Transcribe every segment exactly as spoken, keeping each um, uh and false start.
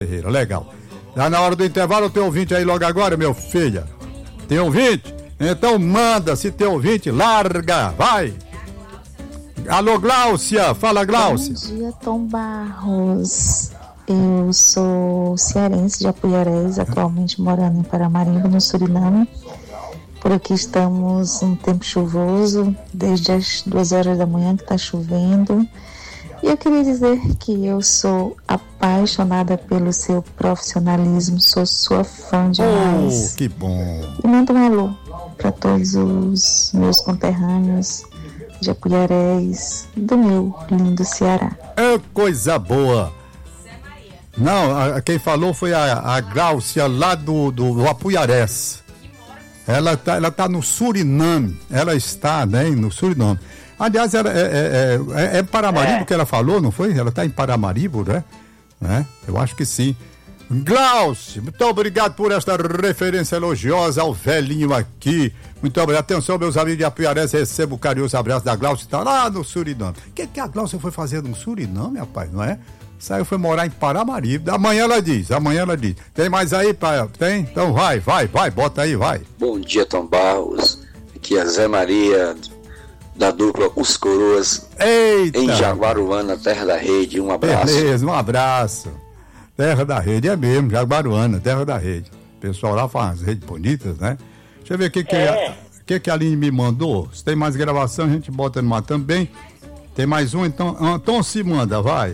Ferreira, legal. Já na hora do intervalo, tem ouvinte aí logo agora, meu filho? Tem ouvinte? Então manda, se tem ouvinte, larga, vai! Alô, Gláucia, fala, Gláucia. Bom dia, Tom Barros. Eu sou cearense de Apuiarés, atualmente morando em Paramarimbo, no Suriname. Por aqui estamos um tempo chuvoso, desde as duas horas da manhã que está chovendo. E eu queria dizer que eu sou apaixonada pelo seu profissionalismo, sou sua fã demais. Oh, que bom. E mando um alô para todos os meus conterrâneos de Apuiarés, do meu lindo Ceará. É coisa boa. Não, a, quem falou foi a, a Gláucia lá do, do, do Apuiarés. Ela tá, ela tá no Suriname. Ela está, né, no Suriname. Aliás, ela, é, é, é, é Paramaribo que ela falou, não foi? Ela está em Paramaribo, né? né? Eu acho que sim. Glaucio, muito obrigado por esta referência elogiosa ao velhinho aqui. Muito obrigado. Atenção, meus amigos de Apuiarés, recebo o carinhoso abraço da Glaucio, que está lá no Suriname. O que, que a Glaucio foi fazer no Suriname, rapaz, não é? Saiu, foi morar em Paramaribo. Amanhã ela diz, amanhã ela diz. Tem mais aí, pai? Tem? Então vai, vai, vai, bota aí, vai. Bom dia, Tom Barros. Aqui é Zé Maria, da dupla Os Coroas. Eita! Em Jaguaruana, terra da rede. Um abraço. Beleza, um abraço. Terra da rede, é mesmo, Jaguaruana, terra da rede. O pessoal lá faz redes bonitas, né? Deixa eu ver o que, que, é. a, que, que a Aline me mandou. Se tem mais gravação, a gente bota no ar também. Tem mais um, então. Então se manda, vai.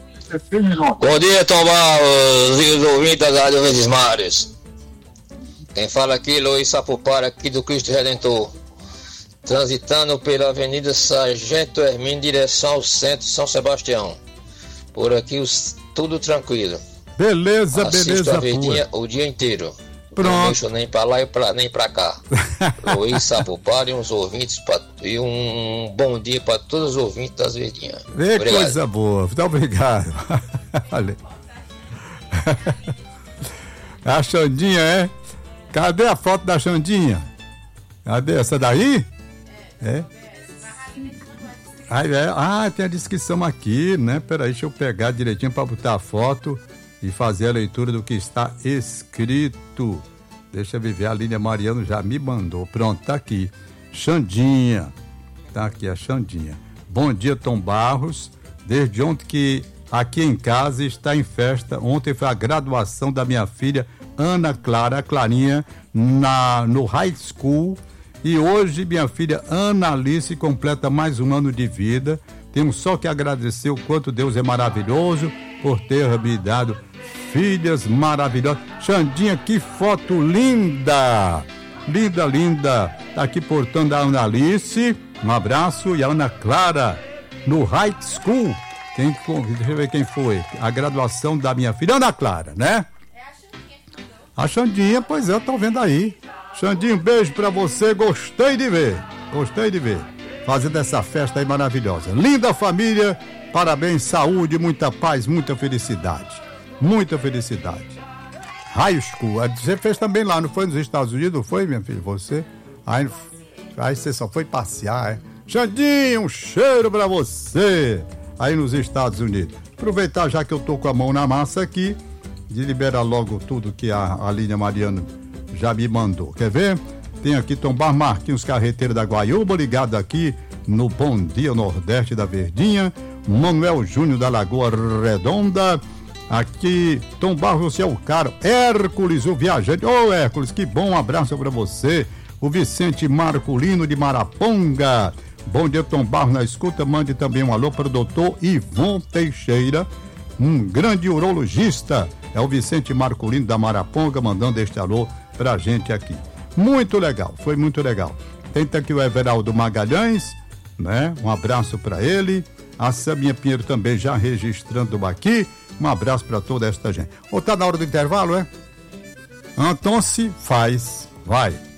Bom dia, Tom Barros e os ouvintes da Rádio Verdes Mares. Quem fala aqui, Luiz Sapupara, aqui do Cristo Redentor. Transitando pela Avenida Sargento Hermínio, em direção ao centro de São Sebastião. Por aqui, os, tudo tranquilo. Beleza, Assisto beleza. A verdinha o dia inteiro. Pronto. Não deixo nem pra lá e pra, nem pra cá. Luiz Sapupara e uns ouvintes pra, e um bom dia para todos os ouvintes das verdinhas. Vê, coisa boa, muito obrigado. Valeu. A Xandinha, é? Cadê a foto da Xandinha? Cadê essa daí? É? Ah, é. Ah, tem a descrição aqui, né? Peraí, deixa eu pegar direitinho para botar a foto e fazer a leitura do que está escrito. Deixa eu ver, a Línia Mariano já me mandou. Pronto, tá aqui. Xandinha. Tá aqui a Xandinha. Bom dia, Tom Barros. Desde ontem que aqui em casa está em festa. Ontem foi a graduação da minha filha Ana Clara, a Clarinha, na, no high school. E hoje minha filha Ana Alice completa mais um ano de vida. Temos só que agradecer o quanto Deus é maravilhoso por ter me dado filhas maravilhosas. Xandinha, que foto linda! Linda, linda. Tá aqui portando a Ana Alice. Um abraço. E a Ana Clara, no high school. Quem, deixa eu ver quem foi. A graduação da minha filha, Ana Clara, né? A Xandinha, pois é, eu tô vendo aí. Xandinho, um beijo pra você, gostei de ver, gostei de ver, fazendo essa festa aí maravilhosa. Linda família, parabéns, saúde, muita paz, muita felicidade, muita felicidade. High School, você fez também lá, não foi nos Estados Unidos, não foi, minha filha, você? Aí, aí você só foi passear, é? Xandinho, um cheiro pra você, aí nos Estados Unidos. Aproveitar já que eu tô com a mão na massa aqui, de liberar logo tudo que a Aline Mariano já me mandou. Quer ver? Tem aqui Tom Bar Marquinhos Carreteiro da Guaiúba, ligado aqui no Bom Dia Nordeste da Verdinha. Manuel Júnior da Lagoa Redonda. Aqui, Tom Barros, você é o cara. Hércules, o viajante. Ô, oh, Hércules, que bom, um abraço pra você. O Vicente Marculino de Maraponga. Bom dia, Tom Barros na escuta. Mande também um alô para o doutor Ivon Teixeira, um grande urologista. É o Vicente Marculino da Maraponga mandando este alô pra gente aqui. Muito legal, foi muito legal. Tem aqui o Everaldo Magalhães, né? Um abraço pra ele. A Saminha Pinheiro também já registrando aqui. Um abraço pra toda esta gente. Ou tá na hora do intervalo, é? Então se faz, vai.